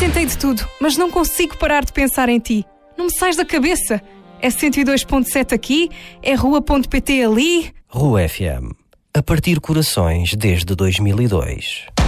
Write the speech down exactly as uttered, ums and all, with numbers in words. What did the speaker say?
tentei de tudo, mas não consigo parar de pensar em ti. Não me sais da cabeça. É cento e dois ponto sete aqui, é rua ponto pt ali. Rua F M. A partir corações desde dois mil e dois.